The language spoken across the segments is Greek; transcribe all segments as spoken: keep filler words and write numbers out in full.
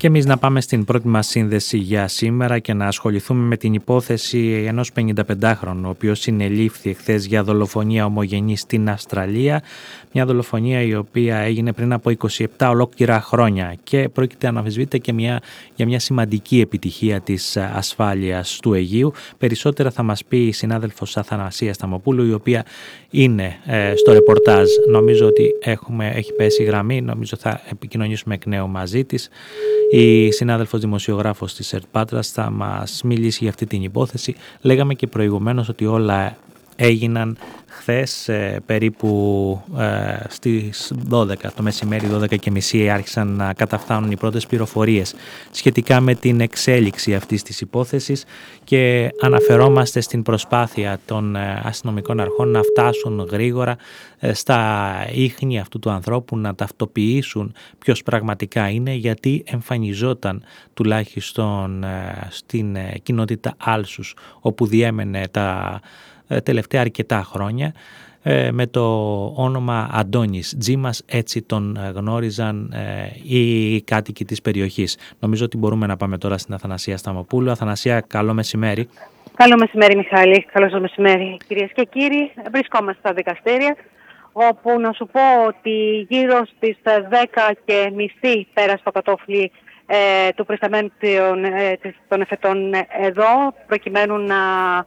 Και εμείς να πάμε στην πρώτη μας σύνδεση για σήμερα και να ασχοληθούμε με την υπόθεση ενός πενηνταπεντάχρονου, ο οποίος συνελήφθη εχθές για δολοφονία ομογενή στην Αυστραλία. Μια δολοφονία η οποία έγινε πριν από είκοσι επτά ολόκληρα χρόνια και πρόκειται αναμφισβήτητα και μια, για μια σημαντική επιτυχία της ασφάλειας του Αιγείου. Περισσότερα θα μας πει η συνάδελφος Αθανασία Σταμοπούλου, η οποία είναι ε, στο ρεπορτάζ. Νομίζω ότι έχουμε, έχει πέσει η γραμμή, νομίζω θα επικοινωνήσουμε εκ νέου μαζί της. Η συνάδελφος δημοσιογράφος της ΕΡΤ Πάτρας θα μας μιλήσει για αυτή την υπόθεση. Λέγαμε και προηγουμένως ότι όλα έγιναν χθες ε, περίπου ε, στις δώδεκα το μεσημέρι, δώδεκα και μισή άρχισαν να καταφθάνουν οι πρώτες πληροφορίες σχετικά με την εξέλιξη αυτής της υπόθεσης και αναφερόμαστε στην προσπάθεια των ε, αστυνομικών αρχών να φτάσουν γρήγορα ε, στα ίχνη αυτού του ανθρώπου, να ταυτοποιήσουν ποιος πραγματικά είναι, γιατί εμφανιζόταν τουλάχιστον ε, στην ε, κοινότητα Άλσους, όπου διέμενε τα τελευταία αρκετά χρόνια, με το όνομα Αντώνης Τζίμας, έτσι τον γνώριζαν οι κάτοικοι της περιοχής. Νομίζω ότι μπορούμε να πάμε τώρα στην Αθανασία Σταμοπούλου. Αθανασία, καλό μεσημέρι. Καλό μεσημέρι, Μιχάλη. Καλό σας μεσημέρι, κυρίες και κύριοι. Βρισκόμαστε στα δικαστήρια, όπου να σου πω ότι γύρω στις δέκα και μισή πέρασε το κατόφλι ε, του προϊσταμένου των, ε, των εφετών εδώ, προκειμένου να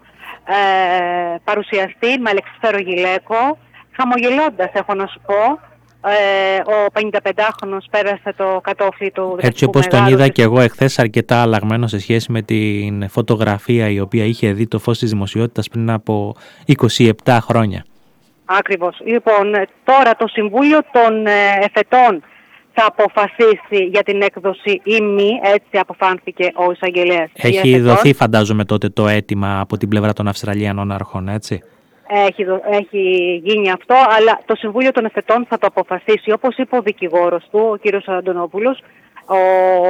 Ε, παρουσιαστεί με Αλεξάνδρο Γυλαίκο. Χαμογελώντας, έχω να σου πω, ε, ο πενηνταπεντάχρονος πέρασε το κατόφλι του δικαστικού. Έτσι όπως τον είδα και εγώ εχθές, αρκετά αλλαγμένο σε σχέση με την φωτογραφία η οποία είχε δει το φως της δημοσιότητας πριν από είκοσι επτά χρόνια. Ακριβώς. Λοιπόν, τώρα το Συμβούλιο των Εφετών θα αποφασίσει για την έκδοση ή μη, έτσι αποφάνθηκε ο εισαγγελέας. Έχει δοθεί, φαντάζομαι, τότε το αίτημα από την πλευρά των Αυστραλιανών αρχών, έτσι. Έχει, έχει γίνει αυτό, αλλά το Συμβούλιο των Εφετών θα το αποφασίσει. Όπως είπε ο δικηγόρος του, ο κύριος Αντωνόπουλος, ο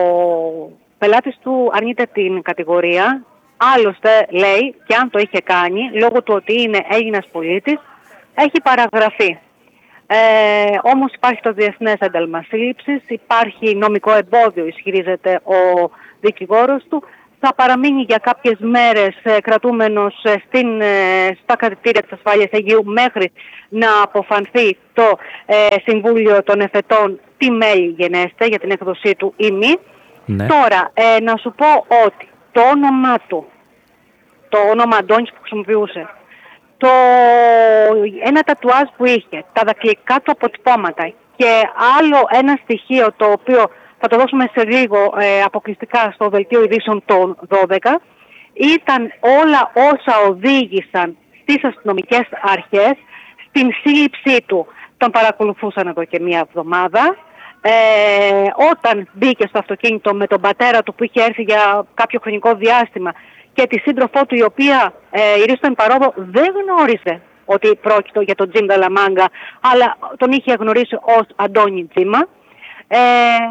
πελάτης του αρνείται την κατηγορία. Άλλωστε, λέει, και αν το είχε κάνει, λόγω του ότι είναι Έλληνας πολίτης, έχει παραγραφεί. Ε, όμως υπάρχει το Διεθνές Ένταλμα Σύλληψης, υπάρχει νομικό εμπόδιο, ισχυρίζεται ο δικηγόρος του. Θα παραμείνει για κάποιες μέρες ε, κρατούμενος ε, στην, ε, στα κρατητήρια της ασφάλειας Αιγείου μέχρι να αποφανθεί το ε, Συμβούλιο των Εφετών τι μέλη γενέστε για την έκδοσή του ή μη. Ναι. Τώρα, ε, να σου πω ότι το όνομά του, το όνομα Αντώνης που χρησιμοποιούσε, το ένα τατουάζ που είχε, τα δακτυλικά του αποτυπώματα και άλλο ένα στοιχείο το οποίο θα το δώσουμε σε λίγο ε, αποκλειστικά στο δελτίο ειδήσεων των δώδεκα, ήταν όλα όσα οδήγησαν στις αστυνομικές αρχές στην σύλληψή του. Τον παρακολουθούσαν εδώ και μία εβδομάδα. Ε, όταν μπήκε στο αυτοκίνητο με τον πατέρα του που είχε έρθει για κάποιο χρονικό διάστημα και τη σύντροφό του, η οποία ε, η Ρίστον Παρόδο δεν γνώριζε ότι πρόκειτο για τον Τζιμ Νταλαμάγκα, αλλά τον είχε γνωρίσει ως Αντώνη Τζίμα. Ε,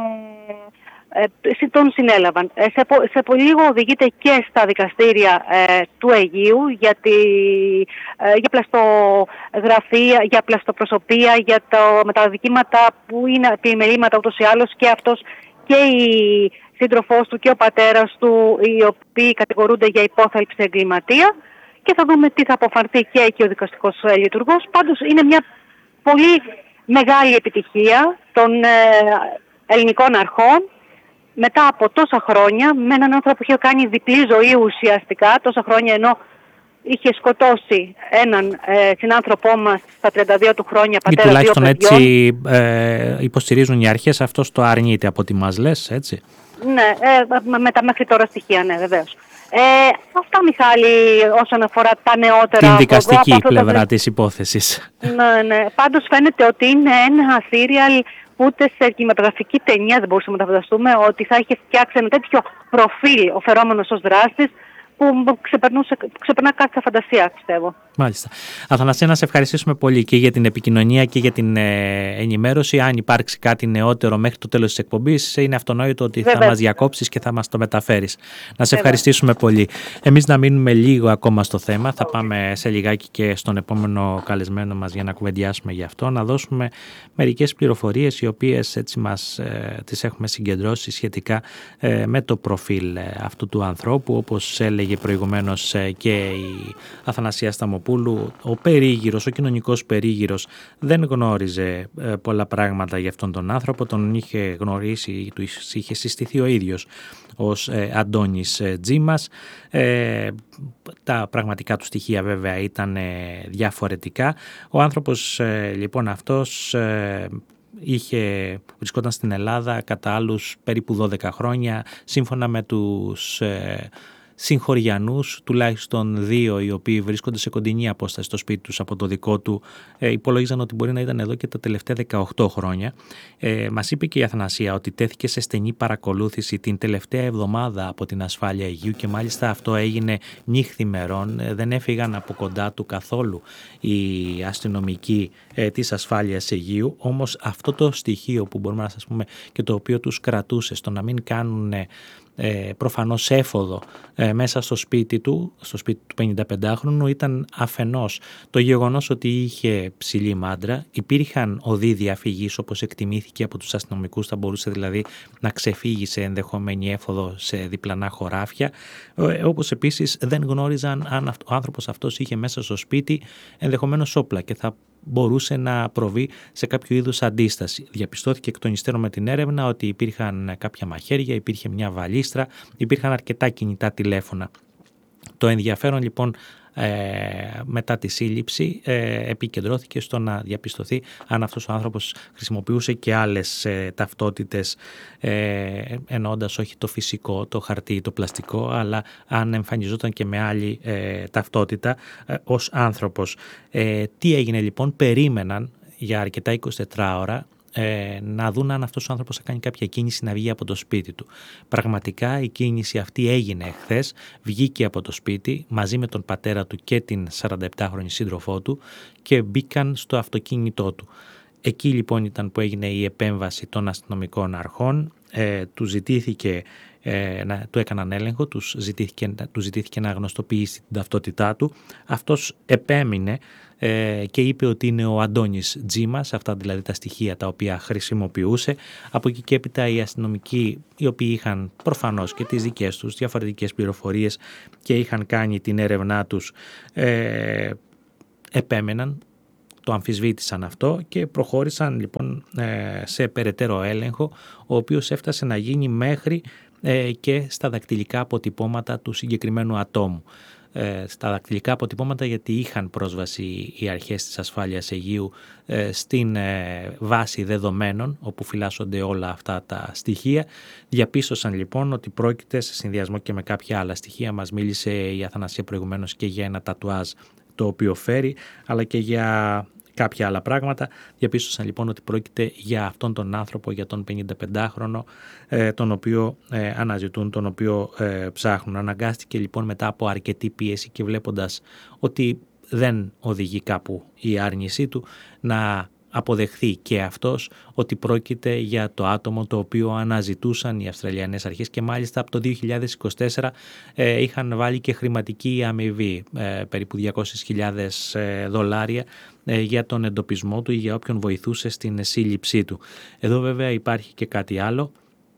ε, τον συνέλαβαν. Ε, σε, σε πολύ λίγο οδηγείται και στα δικαστήρια ε, του Αιγείου για, τη, ε, για πλαστογραφία, για πλαστοπροσωπία, για το, με τα δικήματα που είναι επιμελήματα ούτως ή άλλως, και αυτός και η σύντροφός του και ο πατέρας του, οι οποίοι κατηγορούνται για υπόθαλψη εγκληματία, και θα δούμε τι θα αποφανθεί και εκεί ο δικαστικός λειτουργός. Πάντως είναι μια πολύ μεγάλη επιτυχία των ε, ελληνικών αρχών μετά από τόσα χρόνια, με έναν άνθρωπο που είχε κάνει διπλή ζωή ουσιαστικά τόσα χρόνια, ενώ είχε σκοτώσει έναν ε, συνάνθρωπό μας στα τριάντα δύο του χρόνια, πατέρα δύο παιδιών. Ή τουλάχιστον έτσι ε, υποστηρίζουν οι αρχές, αυτός το αρνείται από ό,τι μας λες, έτσι. Ναι, ε, με τα μέχρι τώρα στοιχεία, ναι, βεβαίως. Ε, αυτά, Μιχάλη, όσον αφορά τα νεότερα. Την δικαστική εγώ, πλευρά το... της υπόθεσης. Ναι, ναι. Πάντως φαίνεται ότι είναι ένα σύριαλ που ούτε σε κινηματογραφική ταινία δεν μπορούσαμε να φανταστούμε ότι θα είχε φτιάξει ένα τέτοιο προφίλ ο φερόμενος ως δράστης, που ξεπερνούσε, ξεπερνά κάθε φαντασία, πιστεύω. Μάλιστα. Αθανασία, να σε ευχαριστήσουμε πολύ και για την επικοινωνία και για την ε, ενημέρωση. Αν υπάρξει κάτι νεότερο μέχρι το τέλος της εκπομπής, είναι αυτονόητο ότι Βέβαια. θα μας διακόψεις και θα μας το μεταφέρεις. Να σε Βέβαια. ευχαριστήσουμε πολύ. Εμείς να μείνουμε λίγο ακόμα στο θέμα. Θα πάμε σε λιγάκι και στον επόμενο καλεσμένο μας για να κουβεντιάσουμε γι' αυτό. Να δώσουμε μερικές πληροφορίες οι οποίες έτσι μας ε, τις έχουμε συγκεντρώσει σχετικά ε, με το προφίλ ε, αυτού του ανθρώπου. Όπως έλεγε προηγουμένως ε, και η Αθανασία Σταμοπούλου, ο περίγυρος, ο κοινωνικός περίγυρος δεν γνώριζε ε, πολλά πράγματα για αυτόν τον άνθρωπο. Τον είχε γνωρίσει, του είχε συστηθεί ο ίδιος ως ε, Αντώνης ε, Τζίμας. Ε, τα πραγματικά του στοιχεία βέβαια ήταν ε, διαφορετικά. Ο άνθρωπος ε, λοιπόν αυτός ε, είχε, βρισκόταν στην Ελλάδα κατά άλλους περίπου δώδεκα χρόνια, σύμφωνα με τους ε, συγχωριανούς, τουλάχιστον δύο οι οποίοι βρίσκονται σε κοντινή απόσταση στο σπίτι τους από το δικό του, ε, υπολόγιζαν ότι μπορεί να ήταν εδώ και τα τελευταία δεκαοκτώ χρόνια. Ε, μας είπε και η Αθανασία ότι τέθηκε σε στενή παρακολούθηση την τελευταία εβδομάδα από την ασφάλεια Αιγείου και μάλιστα αυτό έγινε νύχθημερών. Ε, δεν έφυγαν από κοντά του καθόλου οι αστυνομικοί ε, της ασφάλειας Αιγείου, όμως αυτό το στοιχείο που μπορούμε να σας πούμε και το οποίο τους κρατούσε στο να μην κάνουν ε, Ε, προφανώς έφοδο ε, μέσα στο σπίτι του, στο σπίτι του πενηνταπεντάχρονου, ήταν αφενός το γεγονός ότι είχε ψηλή μάντρα, υπήρχαν οδοί διαφυγής όπως εκτιμήθηκε από τους αστυνομικούς, θα μπορούσε δηλαδή να ξεφύγει σε ενδεχομένη έφοδο σε διπλανά χωράφια, ε, όπως επίσης δεν γνώριζαν αν ο άνθρωπος αυτός είχε μέσα στο σπίτι ενδεχομένως όπλα και θα μπορούσε να προβεί σε κάποιο είδους αντίσταση. Διαπιστώθηκε εκ των υστέρων με την έρευνα ότι υπήρχαν κάποια μαχαίρια, υπήρχε μια βαλίστρα, υπήρχαν αρκετά κινητά τηλέφωνα. Το ενδιαφέρον λοιπόν ε, μετά τη σύλληψη ε, επικεντρώθηκε στο να διαπιστωθεί αν αυτός ο άνθρωπος χρησιμοποιούσε και άλλες ε, ταυτότητες, ε, εννοώντας όχι το φυσικό, το χαρτί, το πλαστικό, αλλά αν εμφανιζόταν και με άλλη ε, ταυτότητα ε, ως άνθρωπος. Ε, τι έγινε λοιπόν? Περίμεναν για αρκετά εικοσιτέσσερις ώρα Ε, να δουν αν αυτός ο άνθρωπος θα κάνει κάποια κίνηση να βγει από το σπίτι του. Πραγματικά η κίνηση αυτή έγινε εχθές, βγήκε από το σπίτι μαζί με τον πατέρα του και την σαρανταεπτάχρονη σύντροφό του και μπήκαν στο αυτοκίνητό του. Εκεί λοιπόν ήταν που έγινε η επέμβαση των αστυνομικών αρχών, ε, του ζητήθηκε ε, να, του έκαναν έλεγχο, του ζητήθηκε, του ζητήθηκε να γνωστοποιήσει την ταυτότητά του. Αυτός επέμεινε ε, και είπε ότι είναι ο Αντώνης Τζίμας, αυτά δηλαδή τα στοιχεία τα οποία χρησιμοποιούσε. Από εκεί και έπειτα οι αστυνομικοί, οι οποίοι είχαν προφανώς και τις δικές τους διαφορετικές πληροφορίες και είχαν κάνει την έρευνά τους, ε, επέμεναν, το αμφισβήτησαν αυτό και προχώρησαν λοιπόν σε περαιτέρω έλεγχο, ο οποίος έφτασε να γίνει μέχρι και στα δακτυλικά αποτυπώματα του συγκεκριμένου ατόμου. Στα δακτυλικά αποτυπώματα, γιατί είχαν πρόσβαση οι αρχές της ασφάλειας Αιγείου στην βάση δεδομένων όπου φυλάσσονται όλα αυτά τα στοιχεία. Διαπίστωσαν λοιπόν ότι πρόκειται, σε συνδυασμό και με κάποια άλλα στοιχεία, μας μίλησε η Αθανασία προηγουμένως και για ένα τατουάζ το οποίο φέρει, αλλά και για κάποια άλλα πράγματα. Διαπίστωσαν λοιπόν ότι πρόκειται για αυτόν τον άνθρωπο, για τον πενηνταπεντάχρονο, ε, τον οποίο ε, αναζητούν, τον οποίο ε, ψάχνουν. Αναγκάστηκε λοιπόν μετά από αρκετή πίεση και βλέποντας ότι δεν οδηγεί κάπου η άρνησή του, να αποδεχθεί και αυτός ότι πρόκειται για το άτομο το οποίο αναζητούσαν οι Αυστραλιανές αρχές και μάλιστα από το δύο χιλιάδες είκοσι τέσσερα ε, είχαν βάλει και χρηματική αμοιβή, ε, περίπου διακόσιες χιλιάδες ε, δολάρια ε, για τον εντοπισμό του ή για όποιον βοηθούσε στην σύλληψή του. Εδώ βέβαια υπάρχει και κάτι άλλο,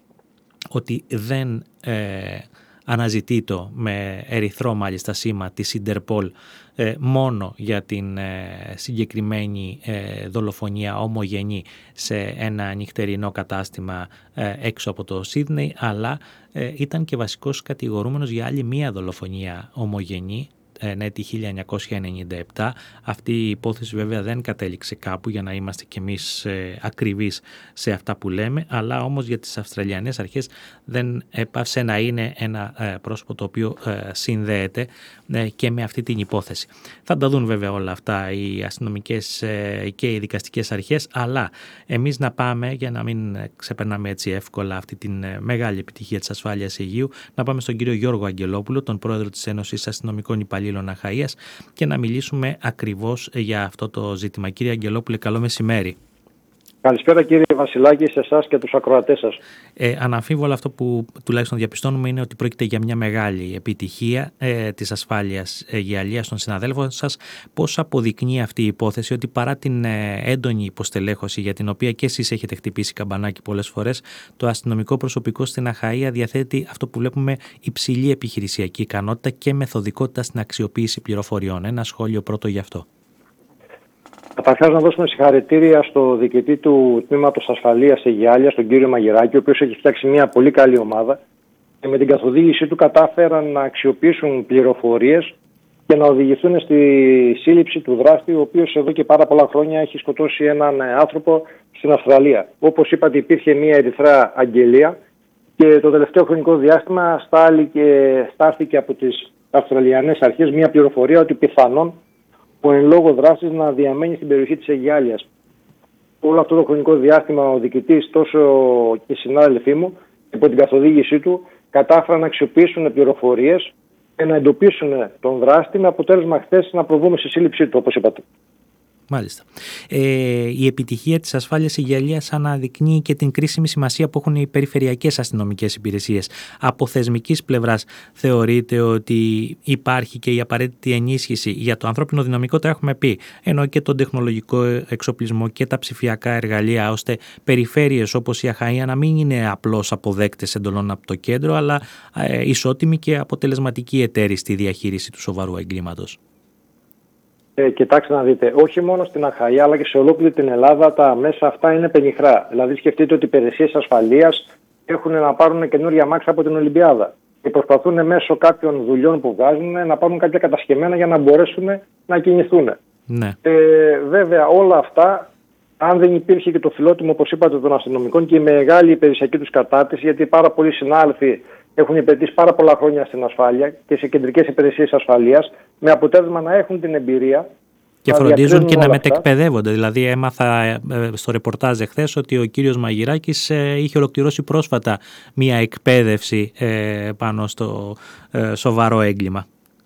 ότι δεν ε, αναζητεί το με ερυθρό μάλιστα σήμα της Ιντερπολ ε, μόνο για την ε, συγκεκριμένη ε, δολοφονία ομογενή σε ένα νυχτερινό κατάστημα ε, έξω από το Σίδνεϊ, αλλά ε, ήταν και βασικός κατηγορούμενος για άλλη μία δολοφονία ομογενή εν έτη χίλια εννιακόσια ενενήντα επτά. Αυτή η υπόθεση βέβαια δεν κατέληξε κάπου, για να είμαστε κι εμείς ακριβείς σε αυτά που λέμε, αλλά όμως για τις Αυστραλιανές αρχές δεν έπαυσε να είναι ένα πρόσωπο το οποίο συνδέεται και με αυτή την υπόθεση. Θα τα δουν βέβαια όλα αυτά οι αστυνομικές και οι δικαστικές αρχές, αλλά εμείς να πάμε, για να μην ξεπερνάμε έτσι εύκολα αυτή την μεγάλη επιτυχία της ασφάλειας υγείου, να πάμε στον κύριο Γιώργο Αγγελόπουλο, τον πρόεδρο της Ένωσης Αστυνομικών Υπαλλήλων Αχαΐας, και να μιλήσουμε ακριβώς για αυτό το ζήτημα. Κύριε Αγγελόπουλε, καλό μεσημέρι. Καλησπέρα κύριε Βασιλάκη, σε εσάς και τους ακροατές σας. Ε, αναμφίβολα αυτό που τουλάχιστον διαπιστώνουμε είναι ότι πρόκειται για μια μεγάλη επιτυχία ε, της ασφάλειας υγείας των συναδέλφων σας. Πώς αποδεικνύει αυτή η υπόθεση ότι παρά την ε, έντονη υποστελέχωση, για την οποία και εσείς έχετε χτυπήσει καμπανάκι πολλές φορές, το αστυνομικό προσωπικό στην Αχαΐα διαθέτει αυτό που βλέπουμε υψηλή επιχειρησιακή ικανότητα και μεθοδικότητα στην αξιοποίηση πληροφοριών? Ένα σχόλιο πρώτο γι' αυτό. Καταρχάς να δώσουμε συγχαρητήρια στο διοικητή του Τμήματος Ασφαλείας Αιγιάλιας, τον κύριο Μαγειράκη, ο οποίος έχει φτιάξει μια πολύ καλή ομάδα και με την καθοδήγησή του κατάφεραν να αξιοποιήσουν πληροφορίες και να οδηγηθούν στη σύλληψη του δράστη, ο οποίος εδώ και πάρα πολλά χρόνια έχει σκοτώσει έναν άνθρωπο στην Αυστραλία. Όπως είπατε, υπήρχε μια ερυθρά αγγελία και το τελευταίο χρονικό διάστημα στάλθηκε από τις Αυστραλιανές αρχές μια πληροφορία ότι πιθανόν ο εν λόγω δράστης να διαμένει στην περιοχή της Αιγιάλιας. Όλο αυτό το χρονικό διάστημα ο διοικητής, τόσο και οι συνάδελφοί μου, υπό την καθοδήγησή του, κατάφεραν να αξιοποιήσουν πληροφορίες και να εντοπίσουν τον δράστη, με αποτέλεσμα χθες να προβούμε στη σύλληψή του, όπως είπατε. Μάλιστα. Ε, η επιτυχία της ασφάλειας υγείας αναδεικνύει και την κρίσιμη σημασία που έχουν οι περιφερειακές αστυνομικές υπηρεσίες. Από θεσμικής πλευράς θεωρείτε ότι υπάρχει και η απαραίτητη ενίσχυση για το ανθρώπινο δυναμικό, τα έχουμε πει, ενώ και τον τεχνολογικό εξοπλισμό και τα ψηφιακά εργαλεία, ώστε περιφέρειες όπως η Αχαΐα να μην είναι απλώς αποδέκτες εντολών από το κέντρο, αλλά ε, ισότιμοι και αποτελεσματικοί εταίροι στη διαχείριση του σοβαρού εγκλήματος? Ε, κοιτάξτε να δείτε, όχι μόνο στην Αχαΐα αλλά και σε ολόκληρη την Ελλάδα τα μέσα αυτά είναι πενιχρά. Δηλαδή, σκεφτείτε ότι οι υπηρεσίες ασφαλείας έχουν να πάρουν καινούργια αμάξια από την Ολυμπιάδα και προσπαθούν μέσω κάποιων δουλειών που βγάζουν να πάρουν κάποια κατασκευμένα για να μπορέσουν να κινηθούν. Ναι. Ε, βέβαια, όλα αυτά, αν δεν υπήρχε και το φιλότιμο, όπως είπατε, των αστυνομικών και η μεγάλη υπηρεσιακή τους κατάρτιση, γιατί πάρα πολλοί συνάδελφοι έχουν υπηρετήσει πάρα πολλά χρόνια στην ασφάλεια και σε κεντρικές υπηρεσίες ασφαλείας, με αποτέλεσμα να έχουν την εμπειρία και φροντίζουν και να μετεκπαιδεύονται. Δηλαδή, έμαθα στο ρεπορτάζ εχθές ότι ο κύριος Μαγειράκης είχε ολοκληρώσει πρόσφατα μία εκπαίδευση πάνω στο σοβαρό έγκλημα.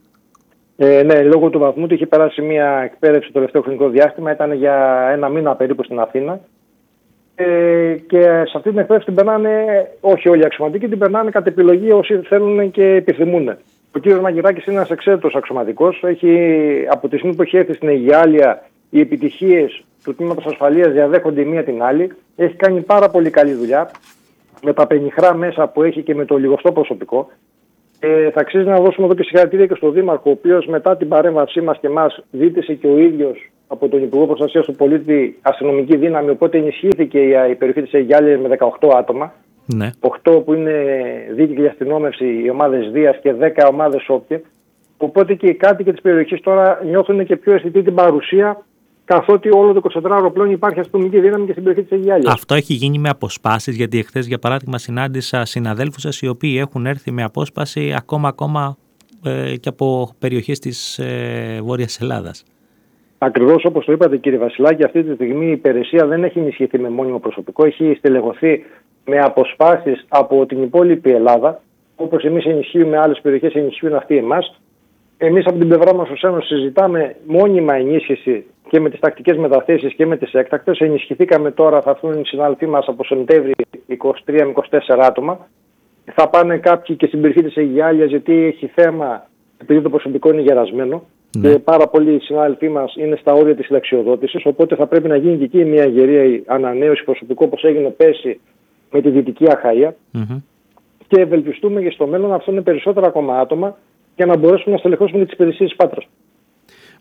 Ε, ναι, λόγω του βαθμού του είχε περάσει μία εκπαίδευση το τελευταίο χρονικό διάστημα. Ήταν για ένα μήνα περίπου στην Αθήνα. Ε, και σε αυτή την εκπαίδευση την περνάνε, όχι όλοι οι αξιωματικοί, την περνάνε κατ' επιλογή όσοι θέλουν και επιθυμούν. Ο κ. Μαγειράκης είναι ένας εξαίρετος αξιωματικός. Έχει, από τη στιγμή που έχει έρθει στην Αιγιάλια, οι επιτυχίες του Τμήματος Ασφαλείας διαδέχονται η μία την άλλη. Έχει κάνει πάρα πολύ καλή δουλειά με τα πενιχρά μέσα που έχει και με το λιγοστό προσωπικό. Ε, θα αξίζει να δώσουμε εδώ και συγχαρητήρια και στον Δήμαρχο, ο οποίος μετά την παρέμβασή μας και εμάς ζήτησε και ο ίδιος από τον Υπουργό Προστασίας του Πολίτη αστυνομική δύναμη. Οπότε ενισχύθηκε η περιοχή της Αιγιάλιας με δεκαοκτώ άτομα. Ναι. οκτώ που είναι δίκαιη αστυνόμευση, οι ομάδες Δίας και δέκα ομάδες Όπια. Οπότε και οι κάτοικοι της περιοχής τώρα νιώθουν και πιο αισθητή την παρουσία, καθότι όλο το εικοσιτετράωρο πλέον υπάρχει αστυνομική δύναμη και στην περιοχή της Αιγιάλιας. Αυτό έχει γίνει με αποσπάσεις, γιατί εχθές για παράδειγμα συνάντησα συναδέλφους σας οι οποίοι έχουν έρθει με απόσπαση ακόμα, ακόμα ε, και από περιοχές της ε, Βόρειας Ελλάδας. Ακριβώς όπως το είπατε κύριε Βασιλάκη, αυτή τη στιγμή η υπηρεσία δεν έχει ενισχυθεί με μόνιμο προσωπικό, έχει στελεχωθεί με αποσπάσεις από την υπόλοιπη Ελλάδα. Όπως εμείς ενισχύουμε άλλες περιοχές, ενισχύουν αυτοί εμάς. Εμείς από την πλευρά μας ως Ένωση συζητάμε μόνιμα ενίσχυση και με τις τακτικές μεταθέσεις και με τις έκτακτες. Ενισχυθήκαμε τώρα, θα έρθουν οι συνάδελφοί μας από Σεπτέμβρη είκοσι τρία με είκοσι τέσσερα άτομα. Θα πάνε κάποιοι και στην περιοχή της Αιγιάλιας, γιατί έχει θέμα, επειδή το προσωπικό είναι γερασμένο. Ναι. Και πάρα πολλοί συνάδελφοί μας είναι στα όρια της συνταξιοδότησης. Οπότε θα πρέπει να γίνει και εκεί μια γερία ανανέωση προσωπικού, όπως έγινε πέρσι με τη Δυτική Αχαΐα. Mm-hmm. Και ευελπιστούμε και στο μέλλον να έρθουν περισσότερα ακόμα άτομα για να μπορέσουμε να στελεχώσουμε τις υπηρεσίες της Πάτρας.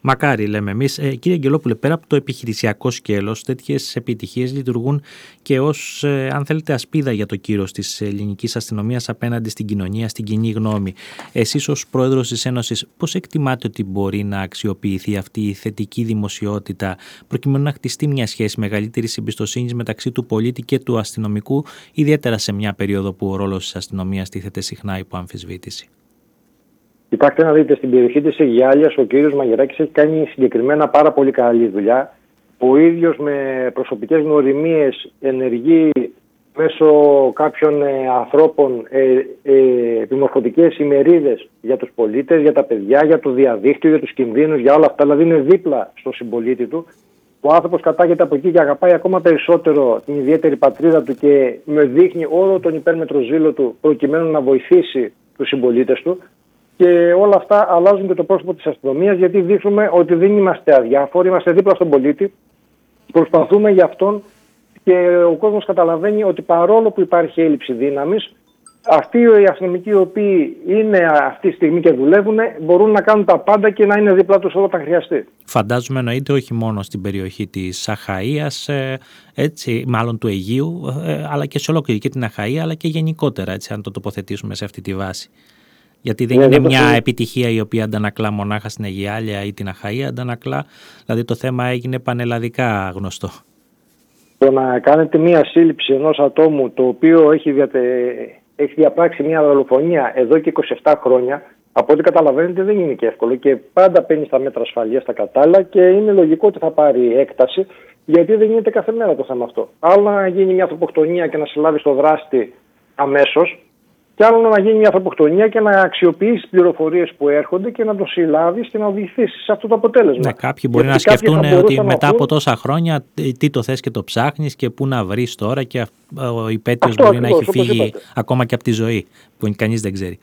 Μακάρι, λέμε εμείς. Ε, κύριε Αγγελόπουλε, πέρα από το επιχειρησιακό σκέλος, τέτοιες επιτυχίες λειτουργούν και ως, ε, αν θέλετε, ασπίδα για το κύρος της ελληνικής αστυνομίας απέναντι στην κοινωνία, στην κοινή γνώμη. Εσείς ως πρόεδρος της Ένωσης, πώς εκτιμάτε ότι μπορεί να αξιοποιηθεί αυτή η θετική δημοσιότητα προκειμένου να χτιστεί μια σχέση μεγαλύτερης εμπιστοσύνης μεταξύ του πολίτη και του αστυνομικού, ιδιαίτερα σε μια περίοδο που ο ρόλος της αστυνομίας τίθεται συχνά υπό αμφισβήτηση? Κοιτάξτε να δείτε, στην περιοχή της Αιγιάλιας ο κύριος Μαγειράκης έχει κάνει συγκεκριμένα πάρα πολύ καλή δουλειά. Ο ίδιος με προσωπικές γνωριμίες ενεργεί μέσω κάποιων ε, ανθρώπων ε, ε, επιμορφωτικές ημερίδες για τους πολίτες, για τα παιδιά, για το διαδίκτυο, για τους κινδύνους, για όλα αυτά. Δηλαδή είναι δίπλα στο συμπολίτη του. Ο άνθρωπος κατάγεται από εκεί και αγαπάει ακόμα περισσότερο την ιδιαίτερη πατρίδα του και με δείχνει όλο τον υπέρμετρο ζήλο του προκειμένου να βοηθήσει τους συμπολίτες του. Και όλα αυτά αλλάζουν και το πρόσωπο της αστυνομίας, γιατί δείχνουμε ότι δεν είμαστε αδιάφοροι, είμαστε δίπλα στον πολίτη, προσπαθούμε για αυτόν και ο κόσμος καταλαβαίνει ότι παρόλο που υπάρχει έλλειψη δύναμης, αυτοί οι αστυνομικοί οι οποίοι είναι αυτή τη στιγμή και δουλεύουν μπορούν να κάνουν τα πάντα και να είναι δίπλα τους όταν χρειαστεί. Φαντάζομαι εννοείται όχι μόνο στην περιοχή της Αχαΐας, έτσι, μάλλον του Αιγείου, αλλά και σε ολόκληρη και την Αχαΐα, αλλά και γενικότερα, έτσι, αν το τοποθετήσουμε σε αυτή τη βάση. Γιατί δεν ναι, είναι μια το... επιτυχία η οποία αντανακλά μονάχα στην Αιγιάλια ή την Αχαΐα, αντανακλά, δηλαδή το θέμα έγινε πανελλαδικά γνωστό. Το να κάνετε μια σύλληψη ενός ατόμου το οποίο έχει, διατε... έχει διαπράξει μια δολοφονία εδώ και είκοσι επτά χρόνια, από ό,τι καταλαβαίνετε δεν είναι και εύκολο και πάντα παίρνει στα μέτρα ασφαλείας τα κατάλληλα και είναι λογικό ότι θα πάρει έκταση, γιατί δεν γίνεται κάθε μέρα το θέμα αυτό. Άλλο να γίνει μια ανθρωποκτονία και να συλλάβει το δράστη αμέσως, και άλλο να γίνει μια ανθρωποκτονία και να αξιοποιήσει τις πληροφορίες που έρχονται και να το συλλάβει και να οδηγήσει σε αυτό το αποτέλεσμα. Ναι, κάποιοι μπορεί γιατί να σκεφτούν ότι να μετά πούν... από τόσα χρόνια τι το θες και το ψάχνεις και πού να βρεις τώρα, και ο υπέτειος μπορεί ακριβώς, να έχει φύγει είπατε. ακόμα και από τη ζωή, που κανείς δεν ξέρει.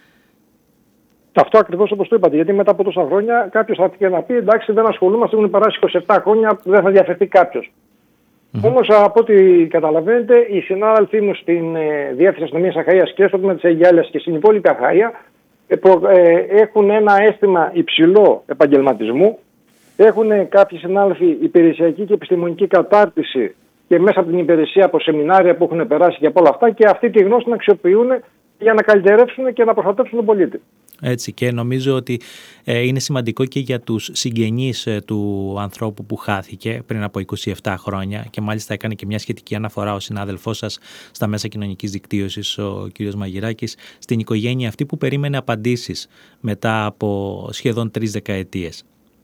Αυτό ακριβώς όπως το είπατε, γιατί μετά από τόσα χρόνια κάποιος θα έρθει να πει εντάξει, δεν ασχολούμαστε, έχουν περάσει είκοσι επτά χρόνια, δεν θα διαφερθεί κάποιος. Mm-hmm. Όμως από ό,τι καταλαβαίνετε, οι συνάδελφοί μου στην ε, Διεύθυνση Αστυνομίας Αχαΐας και στο τμήμα της Αιγιάλιας και στην υπόλοιπη Αχαΐα ε, προ, ε, έχουν ένα αίσθημα υψηλό επαγγελματισμού. Έχουν κάποιοι συνάδελφοι υπηρεσιακή και επιστημονική κατάρτιση και μέσα από την υπηρεσία, από σεμινάρια που έχουν περάσει και από όλα αυτά, και αυτή τη γνώση να αξιοποιούν για να καλυτερεύσουν και να προστατεύσουν τον πολίτη. Έτσι, και νομίζω ότι ε, είναι σημαντικό και για τους συγγενείς ε, του ανθρώπου που χάθηκε πριν από είκοσι επτά χρόνια, και μάλιστα έκανε και μια σχετική αναφορά ο συνάδελφός σας στα μέσα κοινωνικής δικτύωσης, ο κύριος Μαγειράκης, στην οικογένεια αυτή που περίμενε απαντήσεις μετά από σχεδόν τρεις δεκαετίες.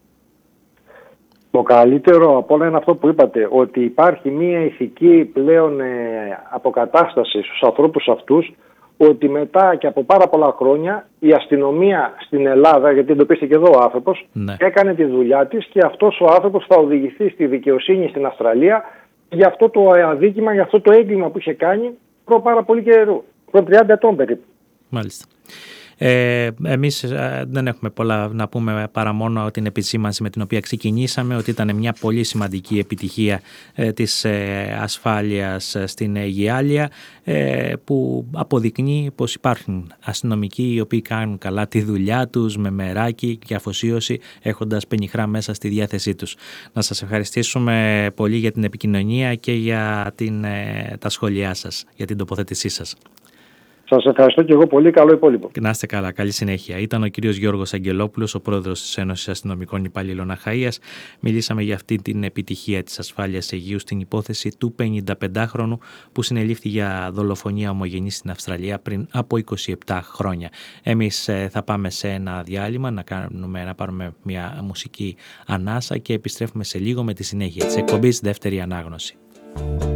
Το καλύτερο από όλα είναι αυτό που είπατε, ότι υπάρχει μια ηθική πλέον ε, αποκατάσταση στους ανθρώπους αυτούς, ότι μετά και από πάρα πολλά χρόνια η αστυνομία στην Ελλάδα, γιατί εντοπίστηκε εδώ ο άνθρωπος, ναι. έκανε τη δουλειά της και αυτός ο άνθρωπος θα οδηγηθεί στη δικαιοσύνη στην Αυστραλία για αυτό το αδίκημα, για αυτό το έγκλημα που είχε κάνει προ πάρα πολύ καιρό, προ τριάντα ετών περίπου. Μάλιστα. Ε, εμείς ε, δεν έχουμε πολλά να πούμε παρά μόνο την επισήμανση με την οποία ξεκινήσαμε, ότι ήταν μια πολύ σημαντική επιτυχία ε, της ε, ασφάλειας στην Αιγιάλια, ε, που αποδεικνύει πως υπάρχουν αστυνομικοί οι οποίοι κάνουν καλά τη δουλειά τους με μεράκι και αφοσίωση, έχοντας πενιχρά μέσα στη διάθεσή τους. Να σας ευχαριστήσουμε πολύ για την επικοινωνία και για την, ε, τα σχόλιά σας, για την τοποθέτησή σας. Σας ευχαριστώ και εγώ πολύ. Καλό υπόλοιπο. Και να είστε καλά. Καλή συνέχεια. Ήταν ο κύριος Γιώργος Αγγελόπουλος, ο πρόεδρος της Ένωσης Αστυνομικών Υπαλλήλων Αχαΐας. Μιλήσαμε για αυτή την επιτυχία της ασφάλειας Αιγείου στην υπόθεση του πενηνταπεντάχρονου που συνελήφθη για δολοφονία ομογενής στην Αυστραλία πριν από είκοσι επτά χρόνια. Εμείς θα πάμε σε ένα διάλειμμα να, κάνουμε, να πάρουμε μια μουσική ανάσα και επιστρέφουμε σε λίγο με τη συνέχεια της εκπομπής Δεύτερη Ανάγνωση.